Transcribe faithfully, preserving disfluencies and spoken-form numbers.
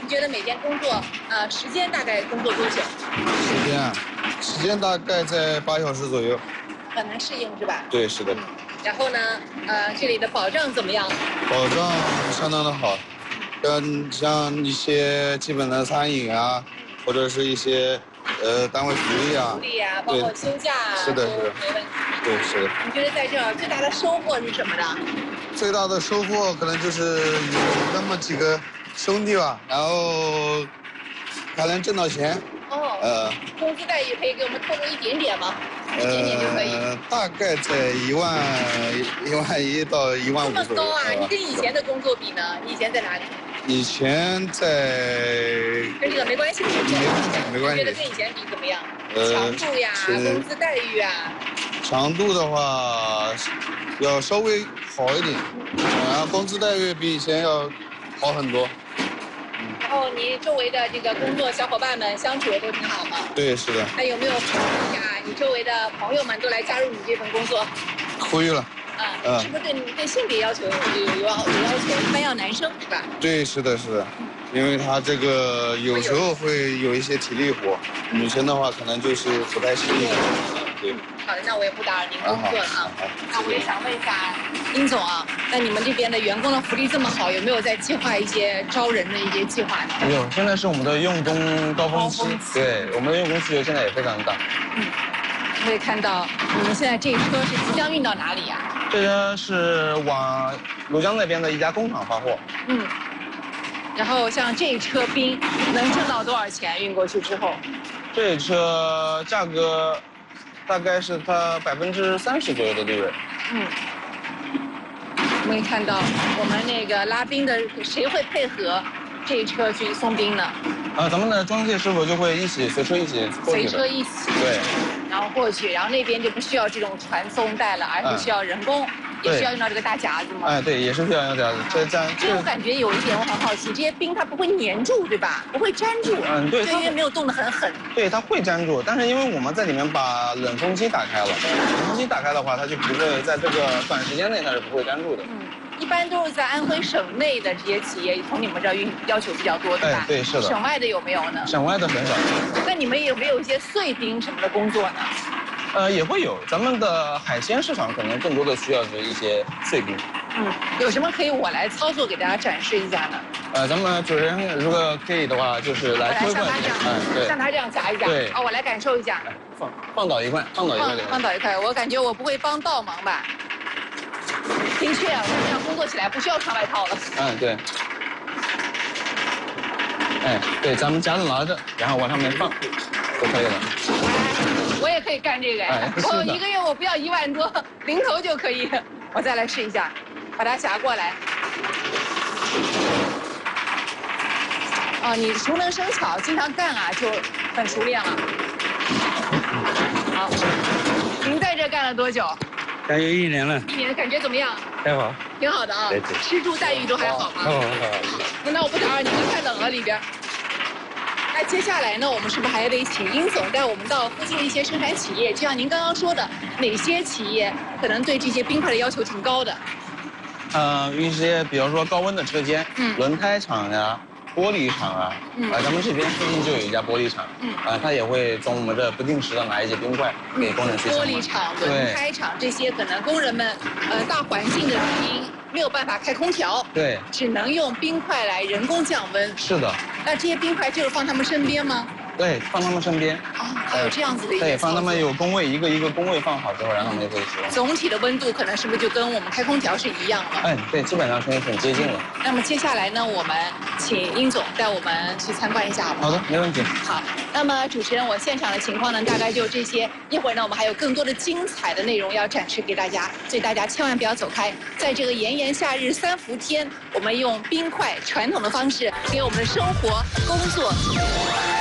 你觉得每天工作呃时间大概工作多久？ 时间啊，时间大概在八小时左右。 很难适应是吧？ 对，是的。 嗯。然后呢，呃，这里的保障怎么样？ 保障相当的好，跟像一些基本的餐饮啊，或者是一些呃单位福利啊， 福利啊，包括休假啊， 是的，是的， 没问题。 对，是的。 你觉得在这儿最大的收获是什么呢？ 最大的收获可能就是有那么几个兄弟吧，然后还能挣到钱。 哦。 呃。 工资待遇可以给我们透露一点点吗？一点点就可以。 呃，大概在一万一万一到一万五左右。 这么高啊！你跟以前的工作比呢？你以前在哪里？ 以前在。 跟这个没关系。 没关系，没关系。 你觉得跟以前比怎么样？ 呃， 强度呀，工资待遇啊。 强度的话，要稍微好一点，然后工资待遇比以前要好很多。 然后你周围的这个工作小伙伴们相处的都挺好吗？ 对，是的。 那有没有考虑一下，你周围的朋友们都来加入你这份工作？ 可以了。 啊，是不是对对性别要求有有有有要求？一般要男生是吧？ 对，是的，是的，因为他这个有时候会有一些体力活，女生的话可能就是不太适应。对。 好的，那我也不打扰您工作了啊。那我也想问一下殷总啊，那你们这边的员工的福利这么好，有没有在计划一些招人的一些计划呢？ 有，现在是我们的用工高峰期，对，我们的用工需求现在也非常大。 嗯，可以看到你们现在这车是即将运到哪里呀？ 这车是往庐江那边的一家工厂发货。 嗯。然后像这一车冰能挣到多少钱？运过去之后？ 这车价格大概是它百分之三十左右的利润。 嗯。我们可以看到我们那个拉冰的谁会配合这一车去送冰呢？ 啊，咱们的装卸师傅就会一起随车一起过去的。 随车一起。 对。 然后过去，然后那边就不需要这种传送带了，而是需要人工，也需要用到这个大夹子吗？ 哎，对，也是需要用夹子。这这样。 所以我感觉有一点我很好奇，这些冰它不会粘住，对吧？不会粘住。 嗯，对。 因为没有冻得很狠。 对，它会粘住，但是因为我们在里面把冷风机打开了，冷风机打开的话，它就不会在这个短时间内它是不会粘住的。 嗯。一般都是在安徽省内的这些企业，从你们这儿运要求比较多，对吧？ 哎，对，是的。 省外的有没有呢？ 省外的很少。 那你们有没有一些碎冰什么的工作呢？ 呃，也会有。咱们的海鲜市场可能更多的需要是一些碎冰。 嗯，有什么可以我来操作给大家展示一下呢？ 呃，咱们主人如果可以的话，就是来推罐。 嗯，对。像他这样夹一夹。 对。 哦，我来感受一下。 放放倒一块，放倒一块。 放倒一块，我感觉我不会帮倒忙吧？的确啊，这样工作起来不需要穿外套了。 嗯，对。哎，对，咱们夹子拿着，然后往上面放，就可以了。 我也可以干这个哎，我一个月我不要一万多，零头就可以。我再来试一下，把它夹过来。哦，你熟能生巧，经常干啊，就很熟练了。好，您在这干了多久？ 干有一年了。 一年，感觉怎么样？ 还好。 挺好的啊。 对对。 吃住待遇都还好吗？ 好好好。 那我不打扰你们，太冷了里边。那接下来呢，我们是不是还得请殷总带我们到附近的一些生产企业？就像您刚刚说的，哪些企业可能对这些冰块的要求挺高的？ 呃，一些比如说高温的车间，嗯，轮胎厂呀。玻璃厂啊，嗯，啊，咱们这边附近就有一家玻璃厂，嗯，啊，他也会从我们这不定时的拿一些冰块给工人去降温。 玻璃厂、轮胎厂这些可能工人们，呃，大环境的原因没有办法开空调， 对， 只能用冰块来人工降温。 是的。 那这些冰块就是放他们身边吗？ 对，放他们身边。 哦，还有这样子的一个。 对，放他们有工位，一个一个工位放好之后，然后他们就可以使用。 总体的温度可能是不是就跟我们开空调是一样了？ 哎，对，基本上是很接近了。 那么接下来呢，我们请殷总带我们去参观一下好吗？ 好的，没问题。 好，那么主持人，我现场的情况呢，大概就这些。一会儿呢，我们还有更多的精彩的内容要展示给大家，所以大家千万不要走开。在这个炎炎夏日三伏天，我们用冰块传统的方式给我们的生活、工作。